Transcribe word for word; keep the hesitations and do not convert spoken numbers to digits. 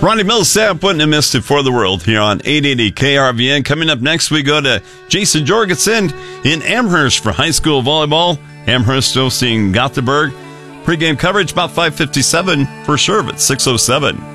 Ronnie Millsap wouldn't have missed it for the world here on eight eighty K R V N. Coming up next, we go to Jason Jorgensen in Amherst for high school volleyball. Amherst hosting Gothenburg. Pre-game coverage about five fifty-seven for Sherv at six oh seven.